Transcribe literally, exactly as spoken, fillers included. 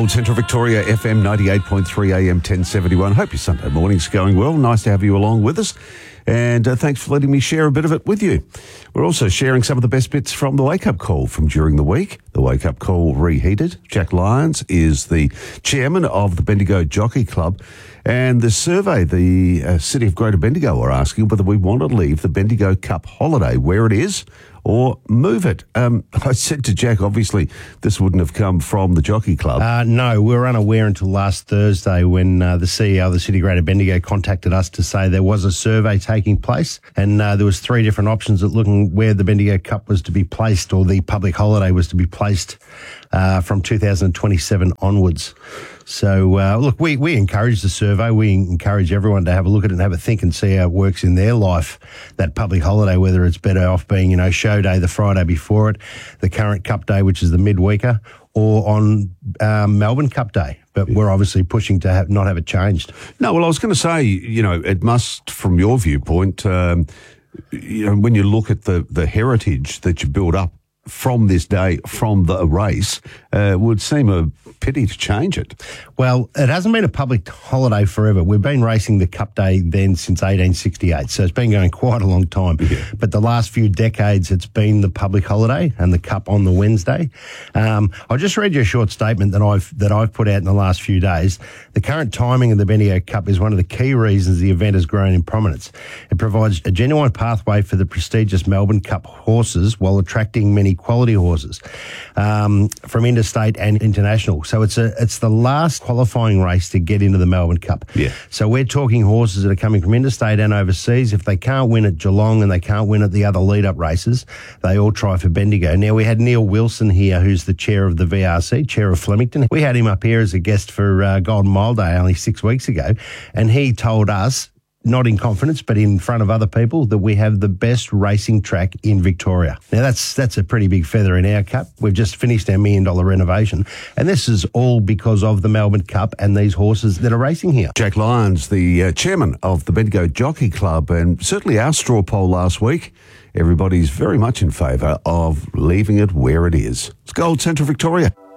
Gold Central Victoria, F M ninety-eight point three, A M ten seventy-one. Hope your Sunday morning's going well. Nice to have you along with us. And uh, thanks for letting me share a bit of it with you. We're also sharing some of the best bits from the wake-up call from during the week. The wake-up call reheated. Jack Lyons is the chairman of the Bendigo Jockey Club. And the survey, the uh, City of Greater Bendigo are asking whether we want to leave the Bendigo Cup holiday where it is or move it. Um, I said to Jack, obviously, this wouldn't have come from the Jockey Club. Uh, no, we were unaware until last Thursday when uh, the C E O of the City of Greater Bendigo contacted us to say there was a survey taking place, and uh, there was three different options at looking where the Bendigo Cup was to be placed, or the public holiday was to be placed uh, from two thousand twenty-seven onwards. So, uh, look, we, we encourage the survey. We encourage everyone to have a look at it and have a think and see how it works in their life, that public holiday, whether it's better off being, you know, show day the Friday before it, the current Cup day, which is the midweeker, or on um, Melbourne Cup Day. But yeah. We're obviously pushing to have, not have it changed. No, well, I was going to say, you know, it must, from your viewpoint, um, you know, when you look at the, the heritage that you build up from this day, from the race, uh, would seem a pity to change it. Well, it hasn't been a public holiday forever. We've been racing the Cup Day then since eighteen sixty-eight, so it's been going quite a long time. Yeah. But the last few decades, it's been the public holiday and the Cup on the Wednesday. Um, I'll just read you a short statement that I've that I've put out in the last few days. The current timing of the Bendigo Cup is one of the key reasons the event has grown in prominence. It provides a genuine pathway for the prestigious Melbourne Cup horses while attracting many quality horses um, from interstate and international. So it's a it's the last qualifying race to get into the Melbourne Cup. Yeah. So we're talking horses that are coming from interstate and overseas. If they can't win at Geelong and they can't win at the other lead-up races, they all try for Bendigo. Now, we had Neil Wilson here, who's the chair of the V R C, chair of Flemington. We had him up here as a guest for uh, Golden Mile Day only six weeks ago, and he told us, not in confidence, but in front of other people, that we have the best racing track in Victoria. Now, that's that's a pretty big feather in our cap. We've just finished our million dollar renovation, and this is all because of the Melbourne Cup and these horses that are racing here. Jack Lyons, the uh, chairman of the Bendigo Jockey Club, and certainly our straw poll last week, everybody's very much in favour of leaving it where it is. It's Gold Central Victoria.